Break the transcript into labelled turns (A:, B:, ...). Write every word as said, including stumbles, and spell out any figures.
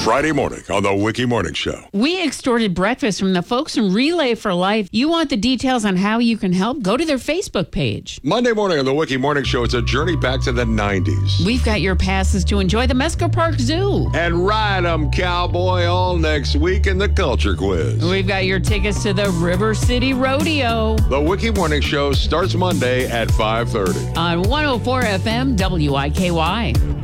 A: Friday morning on the Wiki Morning Show.
B: We extorted breakfast from the folks from Relay for Life. You want the details on how you can help? Go to their Facebook page.
A: Monday morning on the Wiki Morning Show, it's a journey back to the nineties.
B: We've got your passes to enjoy the Mesco Park Zoo.
A: And ride 'em, cowboy, all next week in the Culture Quiz.
B: We've got your tickets to the River City Rodeo.
A: The Wiki Morning Show starts Monday at five thirty.
B: On one oh four F M W I K Y.